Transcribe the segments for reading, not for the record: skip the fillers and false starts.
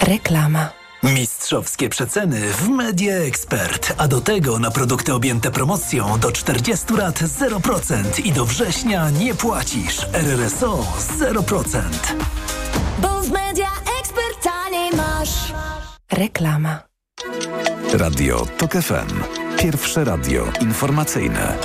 Reklama. Mistrzowskie przeceny w Media Expert, a do tego na produkty objęte promocją do 40 lat 0% i do września nie płacisz. RRSO 0%. Bo w Media Expert taniej masz. Reklama. Radio TOK FM. Pierwsze radio informacyjne.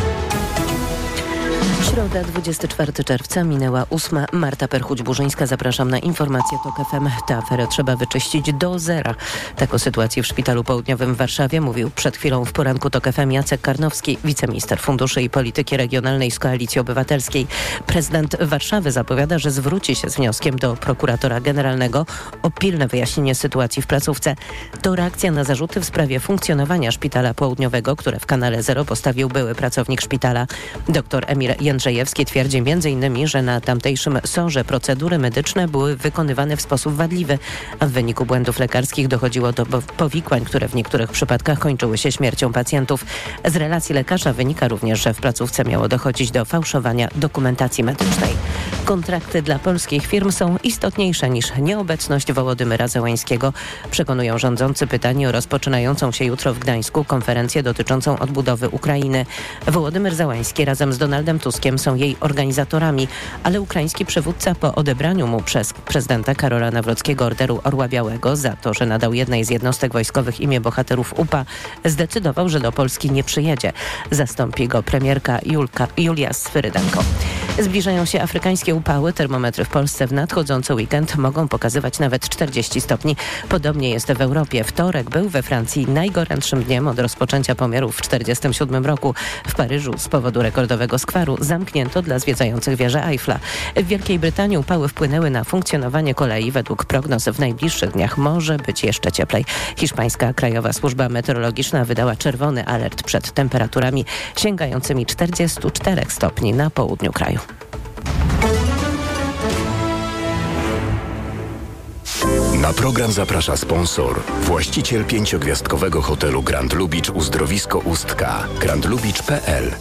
Środa, 24 czerwca, minęła 8. Marta Perchuć-Burzyńska. Zapraszam na informację TOK FM. Tę aferę trzeba wyczyścić do zera. Tak o sytuacji w Szpitalu Południowym w Warszawie mówił przed chwilą w poranku TOK FM Jacek Karnowski, wiceminister funduszy i polityki regionalnej z Koalicji Obywatelskiej. Prezydent Warszawy zapowiada, że zwróci się z wnioskiem do prokuratora generalnego o pilne wyjaśnienie sytuacji w placówce. To reakcja na zarzuty w sprawie funkcjonowania Szpitala Południowego, które w Kanale Zero postawił były pracownik szpitala. Dr Emir Jędrzejewski twierdzi m.in., że na tamtejszym SOR-ze procedury medyczne były wykonywane w sposób wadliwy, a w wyniku błędów lekarskich dochodziło do powikłań, które w niektórych przypadkach kończyły się śmiercią pacjentów. Z relacji lekarza wynika również, że w placówce miało dochodzić do fałszowania dokumentacji medycznej. Kontrakty dla polskich firm są istotniejsze niż nieobecność Wołodymyra Zełańskiego. Przekonują rządzący pytani o rozpoczynającą się jutro w Gdańsku konferencję dotyczącą odbudowy Ukrainy. Wołodymyr Zełański razem z Donaldem Tuskiem są jej organizatorami, ale ukraiński przywódca po odebraniu mu przez prezydenta Karola Nawrockiego Orderu Orła Białego za to, że nadał jednej z jednostek wojskowych imię bohaterów UPA, zdecydował, że do Polski nie przyjedzie. Zastąpi go premierka Julia Swyrydenko. Zbliżają się afrykańskie upały. Termometry w Polsce w nadchodzący weekend mogą pokazywać nawet 40 stopni. Podobnie jest w Europie. Wtorek był we Francji najgorętszym dniem od rozpoczęcia pomiarów w 1947 roku. W Paryżu z powodu rekordowego skwaru zamknięto dla zwiedzających wieżę Eiffla. W Wielkiej Brytanii upały wpłynęły na funkcjonowanie kolei. Według prognoz w najbliższych dniach może być jeszcze cieplej. Hiszpańska Krajowa Służba Meteorologiczna wydała czerwony alert przed temperaturami sięgającymi 44 stopni na południu kraju. Na program zaprasza sponsor, właściciel 5-gwiazdkowego hotelu Grand Lubicz Uzdrowisko Ustka, grandlubicz.pl.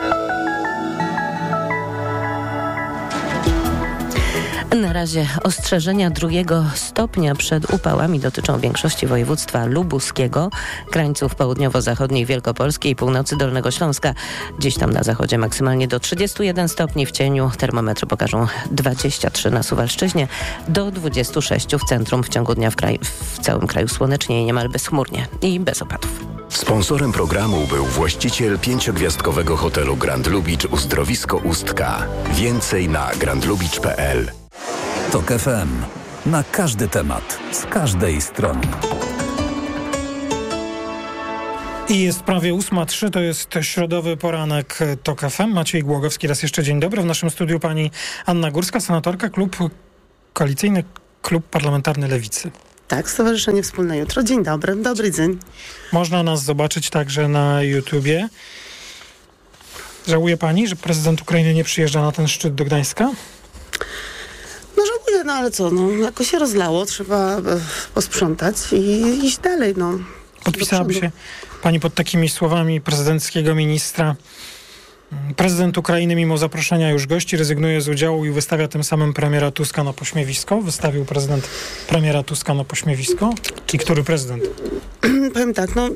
Na razie ostrzeżenia 2. stopnia przed upałami dotyczą większości województwa lubuskiego, krańców południowo-zachodniej Wielkopolski i północy Dolnego Śląska. Dziś tam na zachodzie maksymalnie do 31 stopni w cieniu. Termometry pokażą 23 na Suwalszczyźnie, do 26 w centrum. W ciągu dnia w całym kraju słonecznie i niemal bezchmurnie i bez opadów. Sponsorem programu był właściciel 5-gwiazdkowego hotelu Grand Lubicz Uzdrowisko Ustka. Więcej na grandlubicz.pl. TOK FM. Na każdy temat, z każdej strony. I jest prawie 8:03, to jest środowy poranek TOK FM. Maciej Głogowski, raz jeszcze dzień dobry. W naszym studiu pani Anna Górska, senatorka, Koalicyjny Klub Parlamentarny Lewicy. Tak, Stowarzyszenie Wspólne Jutro. Dzień dobry, dobry dzień. Można nas zobaczyć także na YouTubie. Żałuje pani, że prezydent Ukrainy nie przyjeżdża na ten szczyt do Gdańska? No żałuję, no ale co, no jako się rozlało, trzeba posprzątać i iść dalej, no. Podpisałaby się pani pod takimi słowami prezydenckiego ministra? Prezydent Ukrainy mimo zaproszenia już gości rezygnuje z udziału i wystawia tym samym premiera Tuska na pośmiewisko. Wystawił prezydent premiera Tuska na pośmiewisko. I który prezydent? Powiem tak, no...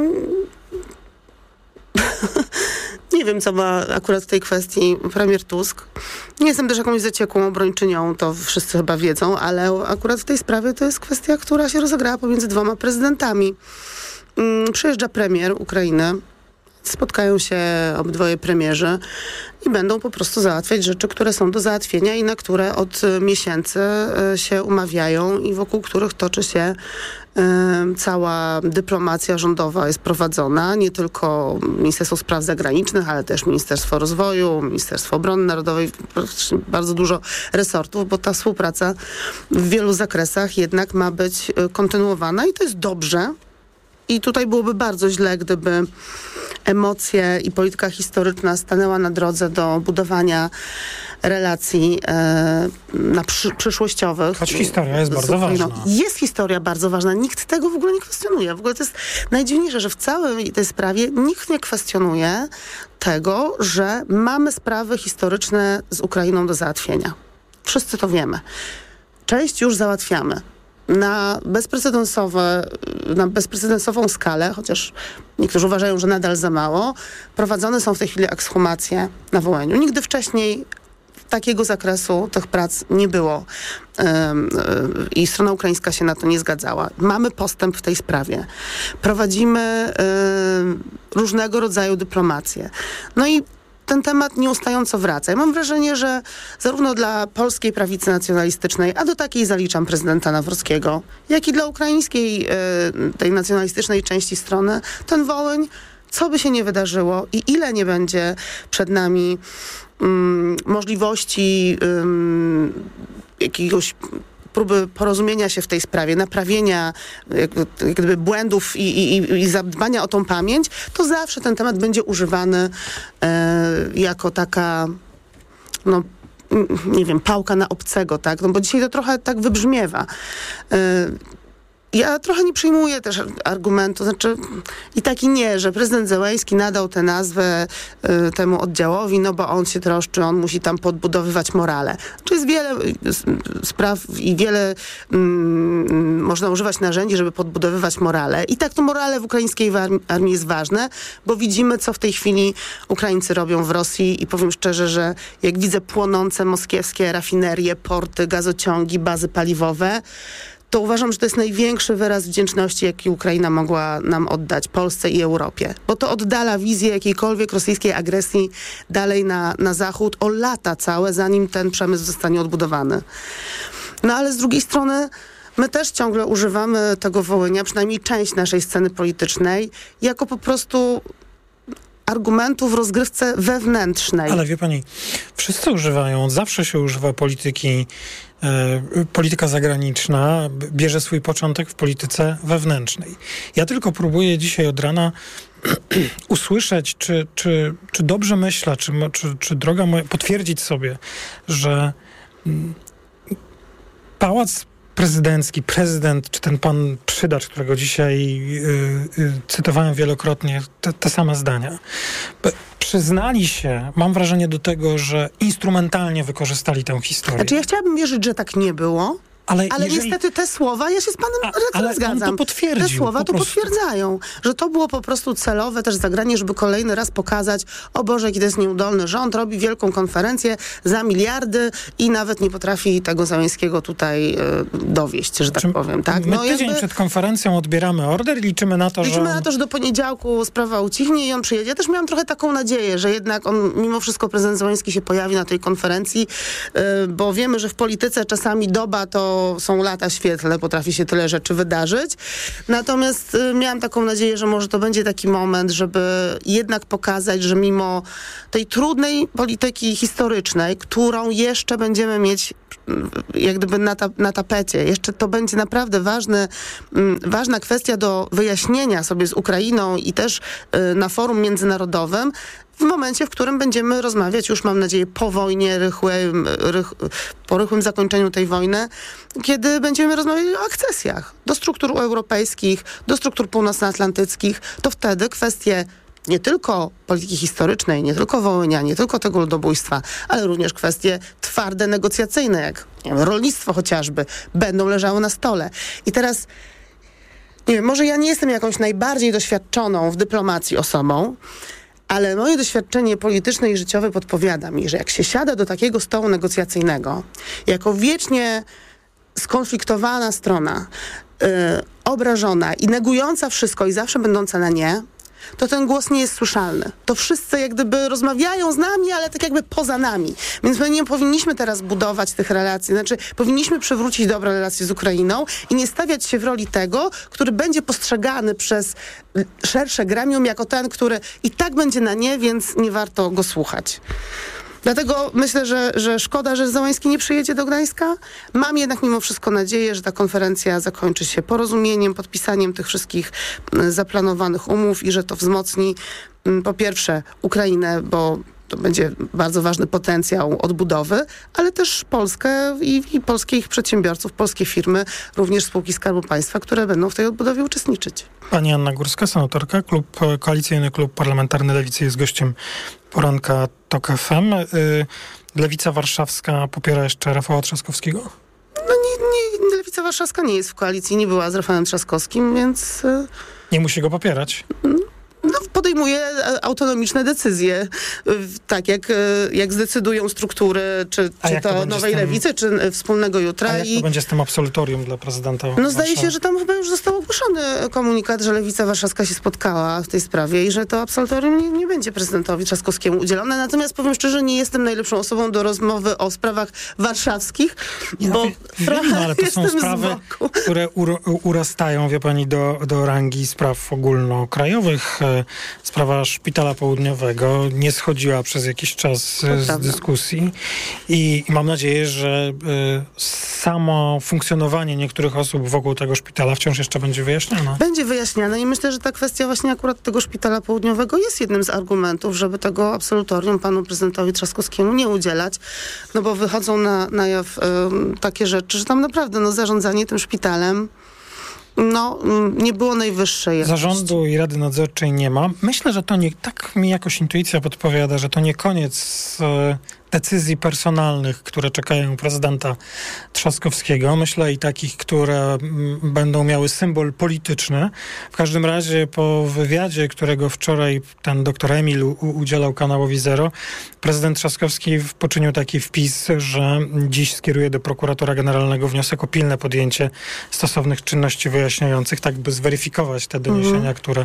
Nie wiem, co ma akurat w tej kwestii premier Tusk. Nie jestem też jakąś zaciekłą obrończynią, to wszyscy chyba wiedzą, ale akurat w tej sprawie to jest kwestia, która się rozegrała pomiędzy 2 prezydentami. Przyjeżdża premier Ukrainy, spotkają się obydwoje premierzy i będą po prostu załatwiać rzeczy, które są do załatwienia i na które od miesięcy się umawiają i wokół których toczy się cała dyplomacja rządowa jest prowadzona. Nie tylko Ministerstwo Spraw Zagranicznych, ale też Ministerstwo Rozwoju, Ministerstwo Obrony Narodowej, bardzo dużo resortów, bo ta współpraca w wielu zakresach jednak ma być kontynuowana i to jest dobrze. I tutaj byłoby bardzo źle, gdyby emocje i polityka historyczna stanęła na drodze do budowania relacji przyszłościowych. Choć historia jest bardzo ważna. Jest historia bardzo ważna. Nikt tego w ogóle nie kwestionuje. W ogóle to jest najdziwniejsze, że w całej tej sprawie nikt nie kwestionuje tego, że mamy sprawy historyczne z Ukrainą do załatwienia. Wszyscy to wiemy. Część już załatwiamy. na bezprecedensową skalę, chociaż niektórzy uważają, że nadal za mało, prowadzone są w tej chwili ekshumacje na Wołyniu. Nigdy wcześniej takiego zakresu tych prac nie było i strona ukraińska się na to nie zgadzała. Mamy postęp w tej sprawie. Prowadzimy różnego rodzaju dyplomację. No i ten temat nieustająco wraca. Ja mam wrażenie, że zarówno dla polskiej prawicy nacjonalistycznej, a do takiej zaliczam prezydenta Nawrockiego, jak i dla ukraińskiej, tej nacjonalistycznej części strony, ten Wołyń, co by się nie wydarzyło i ile nie będzie przed nami możliwości jakiegoś próby porozumienia się w tej sprawie, naprawienia jak gdyby błędów i zadbania o tą pamięć, to zawsze ten temat będzie używany jako taka, no nie wiem, pałka na obcego, tak? No bo dzisiaj to trochę tak wybrzmiewa. Ja trochę nie przyjmuję też argumentu, znaczy i tak i nie, że prezydent Zełenski nadał tę nazwę temu oddziałowi, no bo on się troszczy, on musi tam podbudowywać morale. To jest wiele spraw i wiele można używać narzędzi, żeby podbudowywać morale. I tak to morale w ukraińskiej armii jest ważne, bo widzimy, co w tej chwili Ukraińcy robią w Rosji i powiem szczerze, że jak widzę płonące moskiewskie rafinerie, porty, gazociągi, bazy paliwowe, to uważam, że to jest największy wyraz wdzięczności, jaki Ukraina mogła nam oddać, Polsce i Europie. Bo to oddala wizję jakiejkolwiek rosyjskiej agresji dalej na zachód o lata całe, zanim ten przemysł zostanie odbudowany. No ale z drugiej strony my też ciągle używamy tego Wołynia, przynajmniej część naszej sceny politycznej, jako po prostu argumentu w rozgrywce wewnętrznej. Ale wie pani, wszyscy używają, zawsze się używa polityka zagraniczna bierze swój początek w polityce wewnętrznej. Ja tylko próbuję dzisiaj od rana usłyszeć, czy dobrze myślę, czy droga moja, potwierdzić sobie, że Pałac Prezydencki, prezydent, czy ten pan Przydacz, którego dzisiaj cytowałem wielokrotnie, te same zdania, przyznali się, mam wrażenie, do tego, że instrumentalnie wykorzystali tę historię. Znaczy ja chciałabym wierzyć, że tak nie było, ale niestety te słowa, ja się z panem zgadzam. On to potwierdził. Te słowa to potwierdzają, że to było po prostu celowe też zagranie, żeby kolejny raz pokazać, o Boże, jaki to jest nieudolny rząd, robi wielką konferencję za miliardy i nawet nie potrafi tego Zełenskiego tutaj dowieść, że tak powiem. Tak? My tydzień przed konferencją odbieramy order i liczymy na to, że do poniedziałku sprawa ucichnie i on przyjedzie. Ja też miałam trochę taką nadzieję, że jednak on, mimo wszystko prezydent Zełenski się pojawi na tej konferencji, bo wiemy, że w polityce czasami doba to są lata świetlne, potrafi się tyle rzeczy wydarzyć. Natomiast miałam taką nadzieję, że może to będzie taki moment, żeby jednak pokazać, że mimo tej trudnej polityki historycznej, którą jeszcze będziemy mieć jak gdyby na tapecie, jeszcze to będzie naprawdę ważna kwestia do wyjaśnienia sobie z Ukrainą i też na forum międzynarodowym, w momencie, w którym będziemy rozmawiać, już mam nadzieję, po wojnie, po rychłym zakończeniu tej wojny, kiedy będziemy rozmawiać o akcesjach do struktur europejskich, do struktur północnoatlantyckich, to wtedy kwestie nie tylko polityki historycznej, nie tylko Wołynia, nie tylko tego ludobójstwa, ale również kwestie twarde, negocjacyjne, jak nie wiem, rolnictwo chociażby, będą leżały na stole. I teraz, nie wiem, może ja nie jestem jakąś najbardziej doświadczoną w dyplomacji osobą, ale moje doświadczenie polityczne i życiowe podpowiada mi, że jak się siada do takiego stołu negocjacyjnego, jako wiecznie skonfliktowana strona, obrażona i negująca wszystko i zawsze będąca na nie, to ten głos nie jest słyszalny. To wszyscy jak gdyby rozmawiają z nami, ale tak jakby poza nami. Więc my nie powinniśmy teraz budować tych relacji. Znaczy, powinniśmy przywrócić dobre relacje z Ukrainą i nie stawiać się w roli tego, który będzie postrzegany przez szersze gremium jako ten, który i tak będzie na nie, więc nie warto go słuchać. Dlatego myślę, że szkoda, że Zełenski nie przyjedzie do Gdańska. Mam jednak mimo wszystko nadzieję, że ta konferencja zakończy się porozumieniem, podpisaniem tych wszystkich zaplanowanych umów i że to wzmocni po pierwsze Ukrainę, bo to będzie bardzo ważny potencjał odbudowy, ale też Polskę i polskich przedsiębiorców, polskie firmy, również spółki Skarbu Państwa, które będą w tej odbudowie uczestniczyć. Pani Anna Górska, senatorka, Koalicyjny Klub Parlamentarny Lewicy jest gościem poranka TOK FM. Lewica Warszawska popiera jeszcze Rafała Trzaskowskiego? No Lewica Warszawska nie jest w koalicji, nie była z Rafałem Trzaskowskim, więc... Nie musi go popierać. Podejmuje autonomiczne decyzje, tak jak zdecydują struktury, czy to Nowej Lewicy, czy Wspólnego Jutra. A jak to będzie z tym absolutorium dla prezydenta zdaje się, że tam chyba już został ogłoszony komunikat, że Lewica Warszawska się spotkała w tej sprawie i że to absolutorium nie będzie prezydentowi Trzaskowskiemu udzielone. Natomiast powiem szczerze, nie jestem najlepszą osobą do rozmowy o sprawach warszawskich, bo ale to są sprawy, które urastają, wie pani, do rangi spraw ogólnokrajowych. Sprawa Szpitala Południowego nie schodziła przez jakiś czas z dyskusji i mam nadzieję, że samo funkcjonowanie niektórych osób wokół tego szpitala wciąż jeszcze będzie wyjaśniane. Będzie wyjaśniane i myślę, że ta kwestia właśnie akurat tego Szpitala Południowego jest jednym z argumentów, żeby tego absolutorium panu prezydentowi Trzaskowskiemu nie udzielać, no bo wychodzą na jaw takie rzeczy, że tam naprawdę zarządzanie tym szpitalem nie było najwyższej jakości. Zarządu i Rady Nadzorczej nie ma. Myślę, że to nie, tak mi jakoś intuicja podpowiada, że to nie koniec decyzji personalnych, które czekają prezydenta Trzaskowskiego. Myślę i takich, które będą miały symbol polityczny. W każdym razie po wywiadzie, którego wczoraj ten doktor Emil udzielał kanałowi Zero, prezydent Trzaskowski poczynił taki wpis, że dziś skieruje do prokuratora generalnego wniosek o pilne podjęcie stosownych czynności wyjaśniających, tak by zweryfikować te doniesienia, które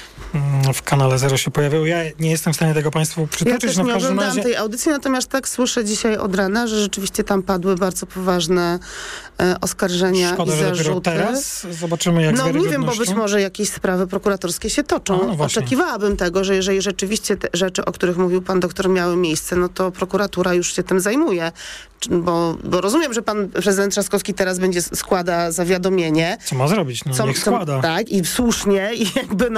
w kanale Zero się pojawiały. Ja nie jestem w stanie tego państwu przytoczyć. Ja też nie oglądałam tej audycji, natomiast tak słyszę dzisiaj od rana, że rzeczywiście tam padły bardzo poważne oskarżenia i zarzuty. Że teraz zobaczymy, jak nie wiem, bo być może jakieś sprawy prokuratorskie się toczą. Oczekiwałabym tego, że jeżeli rzeczywiście te rzeczy, o których mówił pan doktor, miały miejsce, no to prokuratura już się tym zajmuje. Bo rozumiem, że pan prezydent Trzaskowski teraz będzie składa zawiadomienie. Co ma zrobić? Niech składa. Tak, i słusznie, i jakby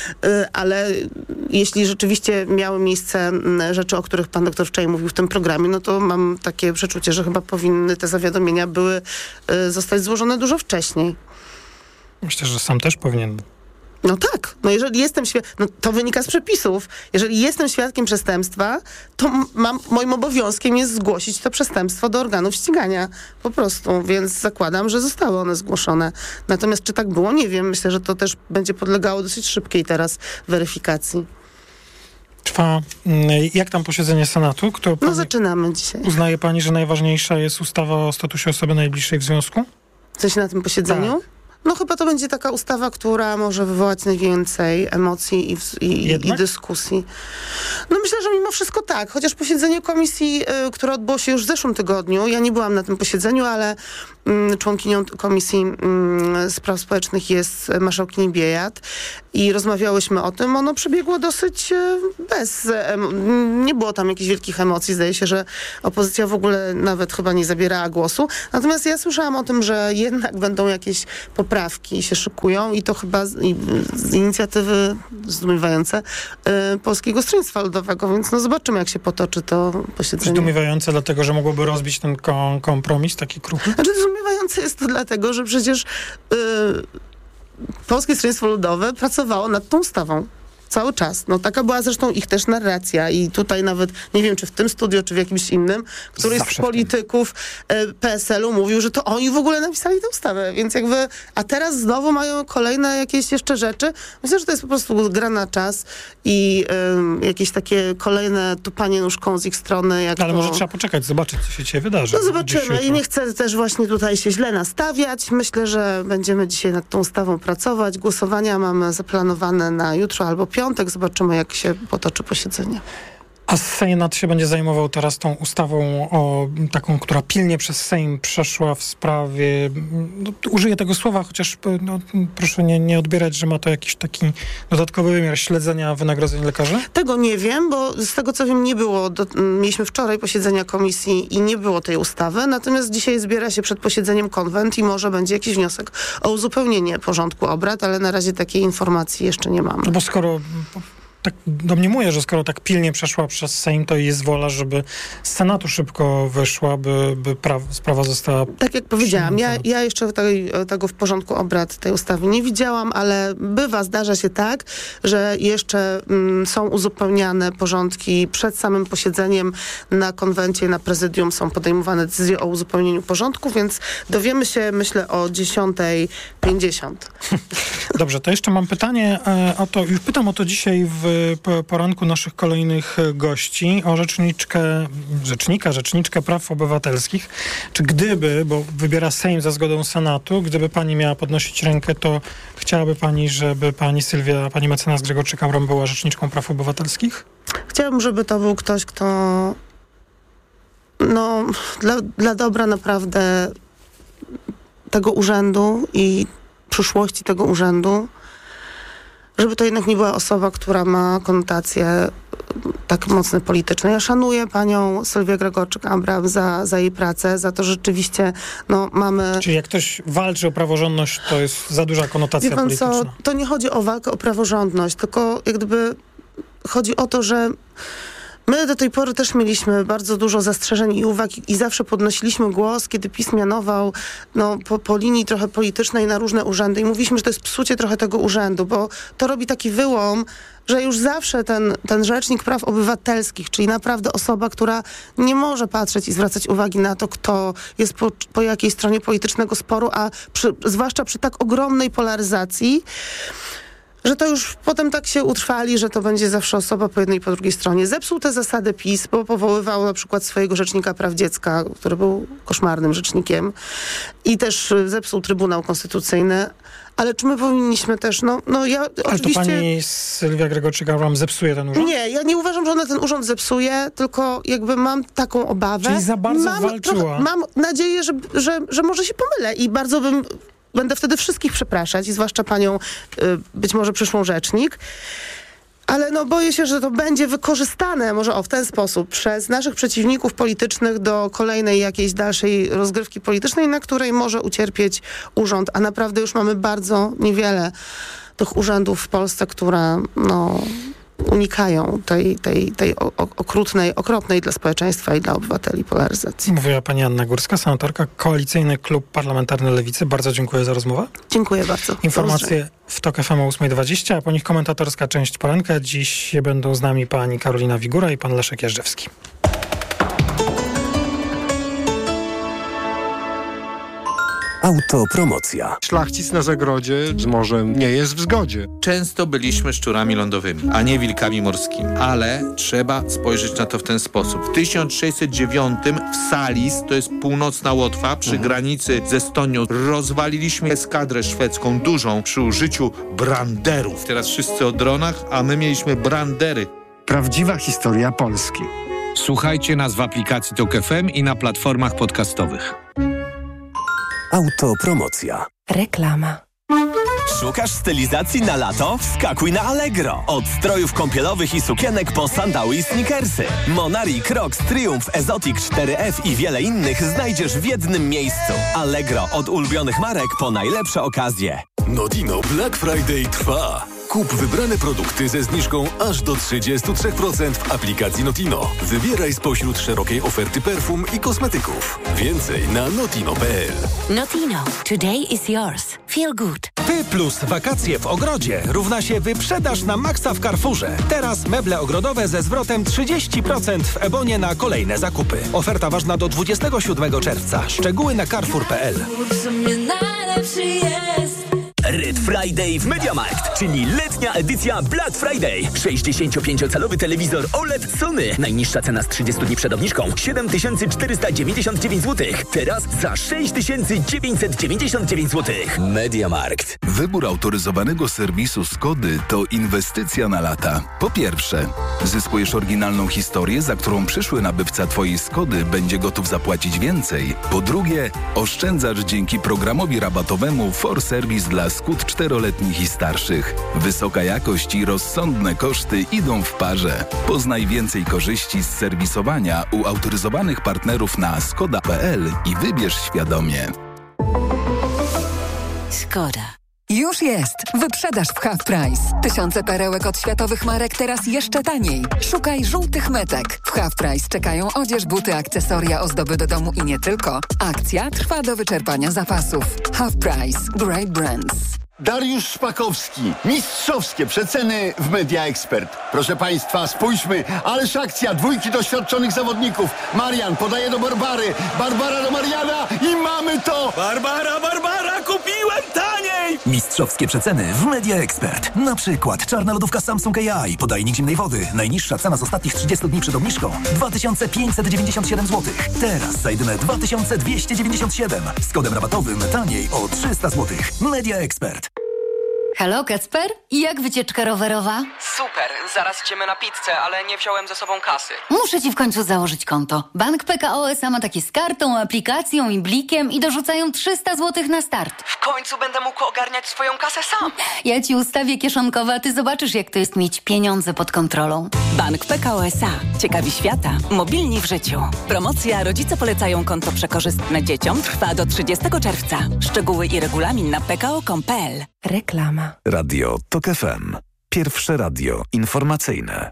ale jeśli rzeczywiście miały miejsce rzeczy, o których pan doktor wczoraj mówił w tym programie, no to mam takie przeczucie, że chyba powinny te zawiadomienia zostać złożone dużo wcześniej. Myślę, że sam też powinien. No tak, jeżeli jestem to wynika z przepisów. Jeżeli jestem świadkiem przestępstwa, to moim obowiązkiem jest zgłosić to przestępstwo do organów ścigania. Po prostu, więc zakładam, że zostały one zgłoszone. Natomiast czy tak było? Nie wiem. Myślę, że to też będzie podlegało dosyć szybkiej teraz weryfikacji. Trwa, jak tam posiedzenie Senatu? Zaczynamy dzisiaj. Uznaje pani, że najważniejsza jest ustawa o statusie osoby najbliższej w związku? Coś na tym posiedzeniu? Tak. Chyba to będzie taka ustawa, która może wywołać najwięcej emocji i dyskusji. Myślę, że mimo wszystko tak. Chociaż posiedzenie komisji, które odbyło się już w zeszłym tygodniu, ja nie byłam na tym posiedzeniu, ale członkinią Komisji Spraw Społecznych jest marszałkini Biejat i rozmawiałyśmy o tym. Ono przebiegło dosyć nie było tam jakichś wielkich emocji. Zdaje się, że opozycja w ogóle nawet chyba nie zabierała głosu. Natomiast ja słyszałam o tym, że jednak będą jakieś poprawki się szykują i to chyba z inicjatywy zdumiewające Polskiego Stronnictwa Ludowego, więc zobaczymy, jak się potoczy to posiedzenie. Zdumiewające dlatego, że mogłoby rozbić ten kompromis, taki kruchy? Zdumiewające jest to dlatego, że przecież Polskie Stronnictwo Ludowe pracowało nad tą ustawą. Cały czas. Taka była zresztą ich też narracja i tutaj nawet, nie wiem, czy w tym studiu, czy w jakimś innym, któryś z polityków PSL-u mówił, że to oni w ogóle napisali tę ustawę, więc a teraz znowu mają kolejne jakieś jeszcze rzeczy. Myślę, że to jest po prostu gra na czas i jakieś takie kolejne tupanie nóżką z ich strony. Ale może trzeba poczekać, zobaczyć, co się dzisiaj wydarzy. Zobaczymy i nie chcę też właśnie tutaj się źle nastawiać. Myślę, że będziemy dzisiaj nad tą ustawą pracować. Głosowania mamy zaplanowane na jutro albo piątek. Zobaczymy, jak się potoczy posiedzenie. A Senat się będzie zajmował teraz tą ustawą taką, która pilnie przez Sejm przeszła w sprawie, użyję tego słowa, chociaż proszę nie odbierać, że ma to jakiś taki dodatkowy wymiar śledzenia wynagrodzeń lekarzy? Tego nie wiem, bo z tego co wiem nie było, mieliśmy wczoraj posiedzenia komisji i nie było tej ustawy, natomiast dzisiaj zbiera się przed posiedzeniem konwent i może będzie jakiś wniosek o uzupełnienie porządku obrad, ale na razie takiej informacji jeszcze nie mamy. Bo skoro tak domniemuję, że skoro tak pilnie przeszła przez Sejm, to jest wola, żeby z Senatu szybko wyszła, by sprawa została... Tak jak powiedziałam, ja jeszcze tego w porządku obrad tej ustawy nie widziałam, ale zdarza się tak, że jeszcze są uzupełniane porządki przed samym posiedzeniem na konwencie, na prezydium są podejmowane decyzje o uzupełnieniu porządku, więc dowiemy się, myślę, o 10:50. Dobrze, to jeszcze mam pytanie o to, już pytam o to dzisiaj w poranku naszych kolejnych gości, o rzeczniczkę praw obywatelskich. Czy gdyby, bo wybiera Sejm za zgodą Senatu, gdyby pani miała podnosić rękę, to chciałaby pani, żeby pani mecenas Grzegorczyk-Abram była rzeczniczką praw obywatelskich? Chciałabym, żeby to był ktoś, kto dla dobra naprawdę tego urzędu i przyszłości tego urzędu, żeby to jednak nie była osoba, która ma konotacje tak mocno polityczne. Ja szanuję panią Sylwię Grzegorczyk-Abram za jej pracę, za to, że rzeczywiście mamy... Czyli jak ktoś walczy o praworządność, to jest za duża konotacja polityczna. To nie chodzi o walkę o praworządność, tylko jak gdyby chodzi o to, że my do tej pory też mieliśmy bardzo dużo zastrzeżeń i uwag i zawsze podnosiliśmy głos, kiedy PiS mianował po linii trochę politycznej na różne urzędy i mówiliśmy, że to jest psucie trochę tego urzędu, bo to robi taki wyłom, że już zawsze ten rzecznik praw obywatelskich, czyli naprawdę osoba, która nie może patrzeć i zwracać uwagi na to, kto jest po jakiej stronie politycznego sporu, a zwłaszcza przy tak ogromnej polaryzacji, że to już potem tak się utrwali, że to będzie zawsze osoba po jednej i po drugiej stronie. Zepsuł te zasady PiS, bo powoływał na przykład swojego rzecznika praw dziecka, który był koszmarnym rzecznikiem i też zepsuł Trybunał Konstytucyjny. Ale czy my powinniśmy też, ja ale oczywiście... to pani Sylwia Grzegorczyk-Abram zepsuje ten urząd? Nie, ja nie uważam, że ona ten urząd zepsuje, tylko jakby mam taką obawę. Czyli za bardzo walczyła. Mam nadzieję, że może się pomylę i bardzo będę wtedy wszystkich przepraszać i zwłaszcza panią, być może przyszłą rzecznik. Ale boję się, że to będzie wykorzystane może w ten sposób przez naszych przeciwników politycznych do kolejnej jakiejś dalszej rozgrywki politycznej, na której może ucierpieć urząd. A naprawdę już mamy bardzo niewiele tych urzędów w Polsce, które unikają tej okrutnej, okropnej dla społeczeństwa i dla obywateli polaryzacji. Mówiła pani Anna Górska, senatorka, Koalicyjny Klub Parlamentarny Lewicy. Bardzo dziękuję za rozmowę. Dziękuję bardzo. Informacje w TOK FM o 8:20, a po nich komentatorska część poranka. Dziś będą z nami pani Karolina Wigura i pan Leszek Jeżdżewski. Autopromocja. Szlachcic na zagrodzie z morzem nie jest w zgodzie. Często byliśmy szczurami lądowymi, a nie wilkami morskimi. Ale trzeba spojrzeć na to w ten sposób. W 1609 w Salis, to jest północna Łotwa, przy granicy z Estonią, rozwaliliśmy eskadrę szwedzką dużą przy użyciu branderów. Teraz wszyscy o dronach, a my mieliśmy brandery. Prawdziwa historia Polski. Słuchajcie nas w aplikacji TOK FM i na platformach podcastowych. Autopromocja. Reklama. Szukasz stylizacji na lato? Wskakuj na Allegro. Od strojów kąpielowych i sukienek po sandały i sneakersy. Monari, Crocs, Triumph, Exotic 4F i wiele innych znajdziesz w jednym miejscu. Allegro. Od ulubionych marek po najlepsze okazje. Notino Black Friday trwa. Kup wybrane produkty ze zniżką aż do 33% w aplikacji Notino. Wybieraj spośród szerokiej oferty perfum i kosmetyków. Więcej na notino.pl. Notino. Today is yours. Feel good. Ty plus wakacje w ogrodzie równa się wyprzedaż na maksa w Carrefourze. Teraz meble ogrodowe ze zwrotem 30% w Ebonie na kolejne zakupy. Oferta ważna do 27 czerwca. Szczegóły na carrefour.pl. Red Friday w MediaMarkt, czyli letnia edycja Black Friday. 65-calowy telewizor OLED Sony. Najniższa cena z 30 dni przed obniżką 7499 zł. Teraz za 6999 zł. MediaMarkt. Wybór autoryzowanego serwisu Skody to inwestycja na lata. Po pierwsze, zyskujesz oryginalną historię, za którą przyszły nabywca twojej Skody będzie gotów zapłacić więcej. Po drugie, oszczędzasz dzięki programowi rabatowemu For Service dla Skód 4-letnich i starszych. Wysoka jakość i rozsądne koszty idą w parze. Poznaj więcej korzyści z serwisowania u autoryzowanych partnerów na skoda.pl i wybierz świadomie. Skoda. Już jest! Wyprzedaż w Half Price. Tysiące perełek od światowych marek teraz jeszcze taniej. Szukaj żółtych metek. W Half Price czekają odzież, buty, akcesoria, ozdoby do domu i nie tylko. Akcja trwa do wyczerpania zapasów. Half Price. Great Brands. Dariusz Szpakowski. Mistrzowskie przeceny w Media Expert. Proszę Państwa, spójrzmy. Ależ akcja. 2 doświadczonych zawodników. Marian podaje do Barbary. Barbara do Mariana i mamy to! Barbara, kupiłem taniej! Mistrzowskie przeceny w Media Expert. Na przykład czarna lodówka Samsung AI, podajnik zimnej wody. Najniższa cena z ostatnich 30 dni przed obniżką 2597 zł. Teraz za jedyne 2297. Z kodem rabatowym taniej o 300 zł. Media Expert. Halo, Kacper? Jak wycieczka rowerowa? Super, zaraz idziemy na pizzę, ale nie wziąłem ze sobą kasy. Muszę ci w końcu założyć konto. Bank PKO SA ma takie z kartą, aplikacją i blikiem i dorzucają 300 zł na start. W końcu będę mógł ogarniać swoją kasę sam. Ja ci ustawię kieszonkowe, a ty zobaczysz, jak to jest mieć pieniądze pod kontrolą. Bank PKO SA. Ciekawi świata. Mobilni w życiu. Promocja Rodzice polecają konto przekorzystne dzieciom trwa do 30 czerwca. Szczegóły i regulamin na pko.com.pl. Reklama. Radio TOK FM. Pierwsze radio informacyjne.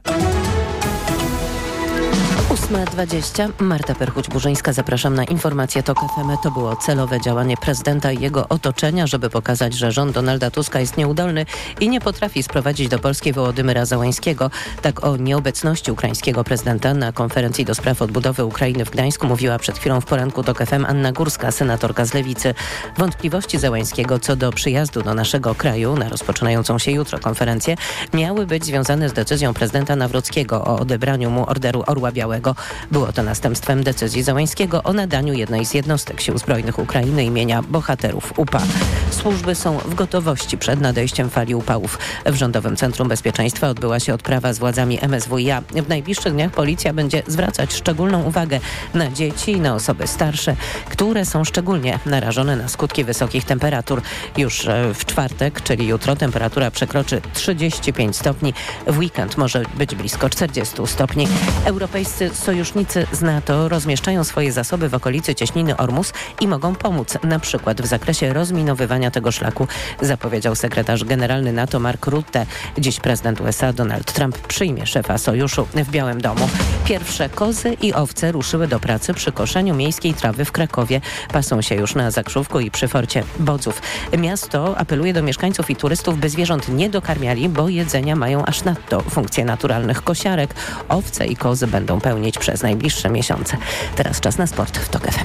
8:20. Marta Perchuć-Burzyńska, zapraszam na informację TOK FM. To było celowe działanie prezydenta i jego otoczenia, żeby pokazać, że rząd Donalda Tuska jest nieudolny i nie potrafi sprowadzić do Polski Wołodymyra Załańskiego. Tak o nieobecności ukraińskiego prezydenta na konferencji do spraw odbudowy Ukrainy w Gdańsku mówiła przed chwilą w poranku TOK FM Anna Górska, senatorka z Lewicy. Wątpliwości Załańskiego co do przyjazdu do naszego kraju na rozpoczynającą się jutro konferencję miały być związane z decyzją prezydenta Nawrockiego o odebraniu mu Orderu Orła Białego. Było to następstwem decyzji Załańskiego o nadaniu jednej z jednostek Sił Zbrojnych Ukrainy imienia bohaterów UPA. Służby są w gotowości przed nadejściem fali upałów. W Rządowym Centrum Bezpieczeństwa odbyła się odprawa z władzami MSWiA. W najbliższych dniach policja będzie zwracać szczególną uwagę na dzieci i na osoby starsze, które są szczególnie narażone na skutki wysokich temperatur. Już w czwartek, czyli jutro, temperatura przekroczy 35 stopni. W weekend może być blisko 40 stopni. Europejscy sojusznicy z NATO rozmieszczają swoje zasoby w okolicy cieśniny Ormus i mogą pomóc, na przykład w zakresie rozminowywania tego szlaku, zapowiedział sekretarz generalny NATO Mark Rutte. Dziś prezydent USA Donald Trump przyjmie szefa sojuszu w Białym Domu. Pierwsze kozy i owce ruszyły do pracy przy koszeniu miejskiej trawy w Krakowie. Pasą się już na Zakrzówku i przy forcie Bodzów. Miasto apeluje do mieszkańców i turystów, by zwierząt nie dokarmiali, bo jedzenia mają aż nadto funkcje naturalnych kosiarek. Owce i kozy będą pełnić przez najbliższe miesiące. Teraz czas na sport w TOK FM.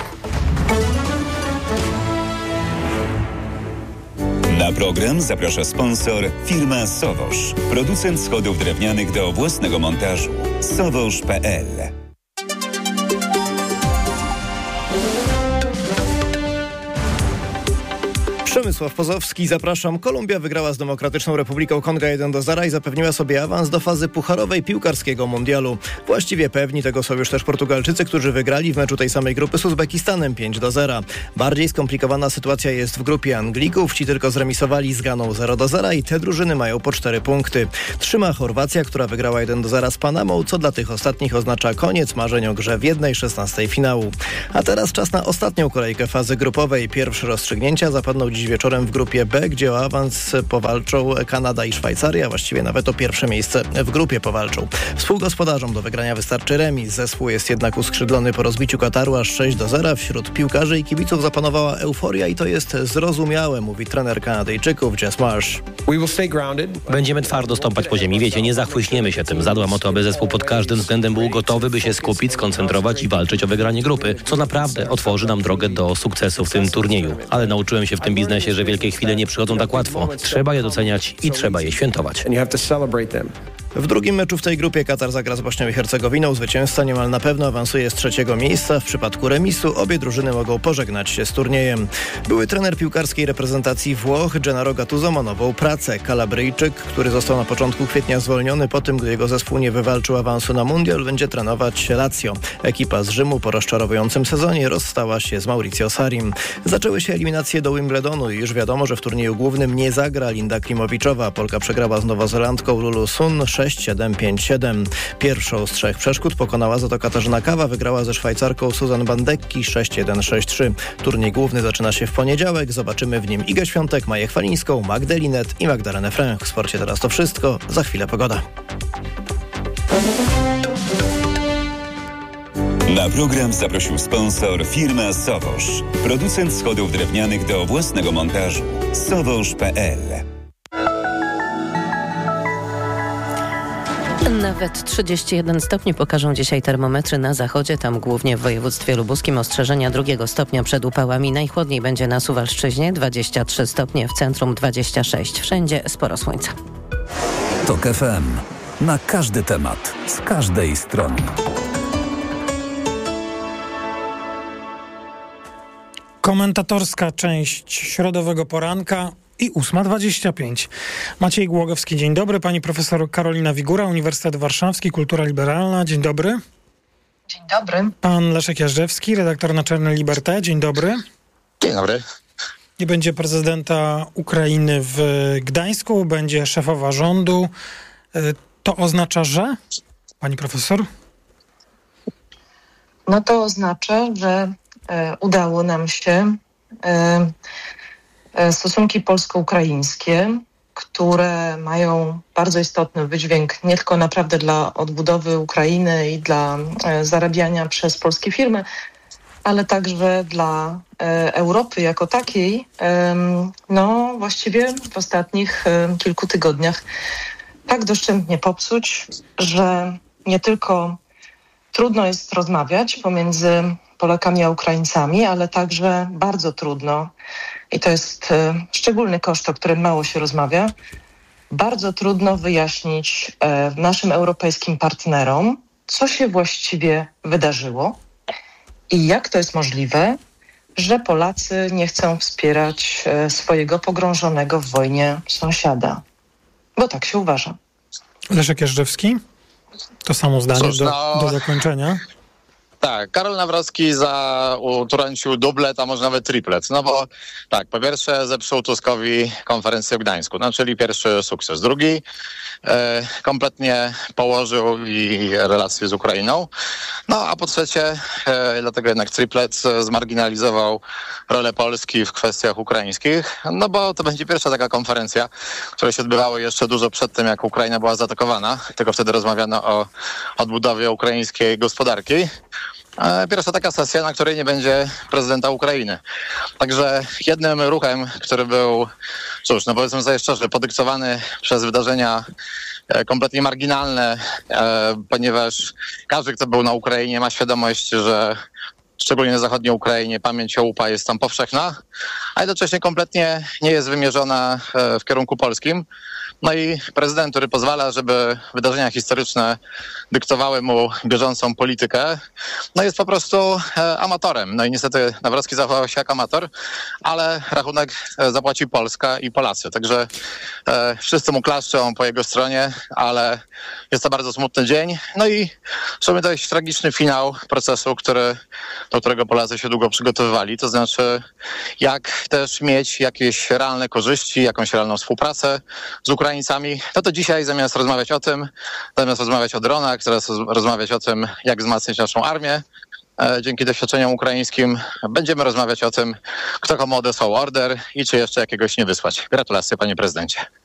Na program zaprasza sponsor firma Sowosz. Producent schodów drewnianych do własnego montażu. Sowosz.pl. Przemysław Pozowski, zapraszam. Kolumbia wygrała z Demokratyczną Republiką Konga 1-0 i zapewniła sobie awans do fazy pucharowej piłkarskiego mundialu. Właściwie pewni tego są już też Portugalczycy, którzy wygrali w meczu tej samej grupy z Uzbekistanem 5-0. Bardziej skomplikowana sytuacja jest w grupie Anglików. Ci tylko zremisowali z Ganą 0-0 i te drużyny mają po 4 punkty. Trzyma Chorwacja, która wygrała 1-0 z Panamą, co dla tych ostatnich oznacza koniec marzeń o grze w 1/16 finału. A teraz czas na ostatnią kolejkę fazy grupowej. Pierwsze rozstrzygnięcia zapadną dziś wieczorem w grupie B, gdzie o awans powalczą Kanada i Szwajcaria, właściwie nawet o pierwsze miejsce w grupie powalczą. Współgospodarzom do wygrania wystarczy remis. Zespół jest jednak uskrzydlony po rozbiciu Kataru aż 6-0. Wśród piłkarzy i kibiców zapanowała euforia i to jest zrozumiałe, mówi trener Kanadyjczyków Jess Marsh. Będziemy twardo stąpać po ziemi. Wiecie, nie zachłyśniemy się tym. Zadbam o to, aby zespół pod każdym względem był gotowy, by się skupić, skoncentrować i walczyć o wygranie grupy, co naprawdę otworzy nam drogę do sukcesu w tym turnieju. Ale nauczyłem się w tym biznesie, że wielkie chwile nie przychodzą tak łatwo. Trzeba je doceniać i trzeba je świętować. W drugim meczu w tej grupie Katar zagra z Bośnią i Hercegowiną. Zwycięzca niemal na pewno awansuje z 3. miejsca. W przypadku remisu obie drużyny mogą pożegnać się z turniejem. Były trener piłkarskiej reprezentacji Włoch Gennaro Gattuso ma nową pracę. Kalabryjczyk, który został na początku kwietnia zwolniony po tym, gdy jego zespół nie wywalczył awansu na mundial, będzie trenować Lazio. Ekipa z Rzymu po rozczarowującym sezonie rozstała się z Mauricio Sarrim. Zaczęły się eliminacje do Wimbledonu i już wiadomo, że w turnieju głównym nie zagra Linda Klimowiczowa. Polka przegrała z nowozelandką Lulu Sun 6-7-5-7. Pierwszą z 3 przeszkód pokonała za to Katarzyna Kawa, wygrała ze Szwajcarką Susan Bandecki 6-1-6-3. Turniej główny zaczyna się w poniedziałek. Zobaczymy w nim Igę Świątek, Maję Chwalińską, Magdę Linet i Magdalenę Fręch. W sporcie teraz to wszystko. Za chwilę pogoda. Na program zaprosił sponsor firma Sowosz. Producent schodów drewnianych do własnego montażu. Sowosz.pl. Nawet 31 stopni pokażą dzisiaj termometry na zachodzie, tam głównie w województwie lubuskim ostrzeżenia 2 stopnia przed upałami. Najchłodniej będzie na Suwalszczyźnie, 23 stopnie, w centrum 26. Wszędzie sporo słońca. TOK FM. Na każdy temat, z każdej strony. Komentatorska część środowego poranka i 8:25. Maciej Głogowski, dzień dobry. Pani profesor Karolina Wigura, Uniwersytet Warszawski, Kultura Liberalna, dzień dobry. Dzień dobry. Pan Leszek Jażdżewski, redaktor naczelny Liberté, dzień dobry. Dzień dobry. Nie będzie prezydenta Ukrainy w Gdańsku, będzie szefowa rządu. To oznacza, że? Pani profesor? No to oznacza, że udało nam się stosunki polsko-ukraińskie, które mają bardzo istotny wydźwięk nie tylko naprawdę dla odbudowy Ukrainy i dla zarabiania przez polskie firmy, ale także dla Europy jako takiej, no właściwie w ostatnich kilku tygodniach tak doszczętnie popsuć, że nie tylko trudno jest rozmawiać pomiędzy Polakami a Ukraińcami, ale także bardzo trudno, i to jest szczególny koszt, o którym mało się rozmawia, bardzo trudno wyjaśnić naszym europejskim partnerom, co się właściwie wydarzyło i jak to jest możliwe, że Polacy nie chcą wspierać swojego pogrążonego w wojnie sąsiada. Bo tak się uważa. Leszek Jażdżewski? To samo zdanie do zakończenia. Tak, Karol Nawrocki utrącił dublet, a może nawet triplet. No bo tak, po pierwsze zepsuł Tuskowi konferencję w Gdańsku, no czyli pierwszy sukces. Drugi kompletnie położył i relacje z Ukrainą. No a po trzecie, dlatego jednak triplet, zmarginalizował rolę Polski w kwestiach ukraińskich. No bo to będzie pierwsza taka konferencja, która się odbywała jeszcze dużo przed tym, jak Ukraina była zaatakowana. Tylko wtedy rozmawiano o odbudowie ukraińskiej gospodarki. Pierwsza taka sesja, na której nie będzie prezydenta Ukrainy. Także jednym ruchem, który był, cóż, no powiedzmy sobie szczerze, podyktowany przez wydarzenia kompletnie marginalne, ponieważ każdy, kto był na Ukrainie, ma świadomość, że szczególnie na zachodniej Ukrainie pamięć o UPA jest tam powszechna, a jednocześnie kompletnie nie jest wymierzona w kierunku polskim. No i prezydent, który pozwala, żeby wydarzenia historyczne dyktowały mu bieżącą politykę, no jest po prostu amatorem. No i niestety Nawrocki zachował się jak amator, ale rachunek zapłaci Polska i Polacy. Także wszyscy mu klaszczą po jego stronie, ale jest to bardzo smutny dzień. No i w sumie dość tragiczny finał procesu, do którego Polacy się długo przygotowywali. To znaczy, jak też mieć jakieś realne korzyści, jakąś realną współpracę z Ukraińcami. No to dzisiaj zamiast rozmawiać o dronach, zamiast rozmawiać o tym, jak wzmacniać naszą armię, dzięki doświadczeniom ukraińskim będziemy rozmawiać o tym, kto komu odesłał order i czy jeszcze jakiegoś nie wysłać. Gratulacje, panie prezydencie.